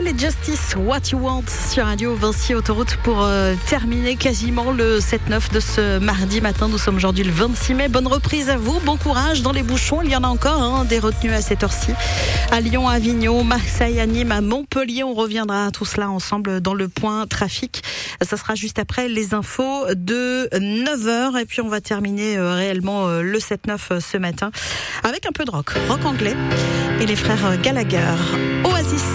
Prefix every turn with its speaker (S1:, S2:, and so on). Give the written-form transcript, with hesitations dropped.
S1: Angèle et Justice, What You Want sur Radio Vinci Autoroute pour terminer quasiment le 7-9 de ce mardi matin. Nous sommes aujourd'hui le 26 mai. Bonne reprise à vous, bon courage dans les bouchons. Il y en a encore des retenues à cette heure-ci. À Lyon, à Avignon, Marseille, à Nîmes, à Montpellier. On reviendra à tout cela ensemble dans le point trafic. Ça sera juste après les infos de 9h. Et puis on va terminer réellement le 7-9 ce matin avec un peu de rock anglais et les frères Gallagher. Oasis.